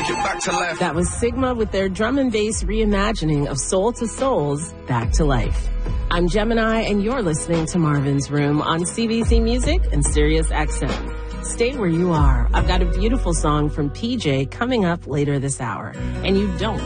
get back to life. That was Sigma with their drum and bass reimagining of Soul to Soul's Back to Life. I'm Gemini, and you're listening to Marvin's Room on CBC Music and Sirius XM. Stay where you are. I've got a beautiful song from PJ coming up later this hour, and you don't